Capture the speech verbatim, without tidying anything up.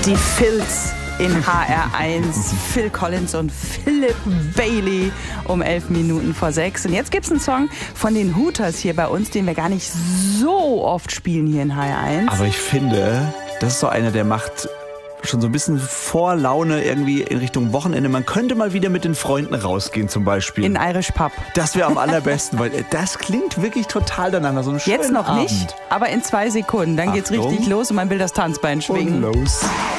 Die Phils in H R eins. Phil Collins und Philip Bailey um elf Minuten vor sechs. Und jetzt gibt's einen Song von den Hooters hier bei uns, den wir gar nicht so oft spielen hier in H R eins. Aber ich finde, das ist so einer, der macht schon so ein bisschen Vorlaune irgendwie in Richtung Wochenende. Man könnte mal wieder mit den Freunden rausgehen zum Beispiel. In Irish Pub. Das wäre am allerbesten, weil das klingt wirklich total danach. So einen schönen Jetzt noch Abend. nicht, aber in zwei Sekunden. Dann geht's Achtung. richtig los und man will das Tanzbein schwingen. Und los.